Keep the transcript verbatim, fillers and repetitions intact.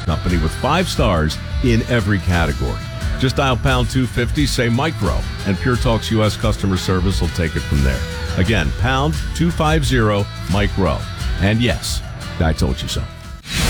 company with five stars in every category. Just dial pound two fifty, say micro, and Pure Talk's U S customer service will take it from there. Again, pound two fifty, micro. And yes, I told you so.